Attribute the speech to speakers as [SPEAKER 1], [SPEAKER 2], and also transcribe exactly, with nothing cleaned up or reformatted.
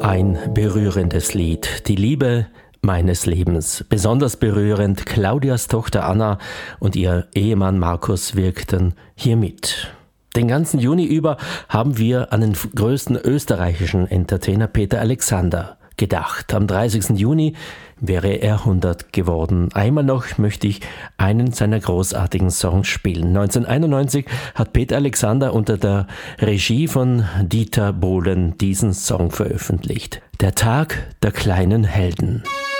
[SPEAKER 1] Ein berührendes Lied, die Liebe meines Lebens. Besonders berührend, Claudias Tochter Anna und ihr Ehemann Markus wirkten hier mit. Den ganzen Juni über haben wir an den größten österreichischen Entertainer Peter Alexander gedacht. Am dreißigsten Juni wäre er hundert geworden. Einmal noch möchte ich einen seiner großartigen Songs spielen. neunzehnhunderteinundneunzig hat Peter Alexander unter der Regie von Dieter Bohlen diesen Song veröffentlicht. Der Tag der kleinen Helden.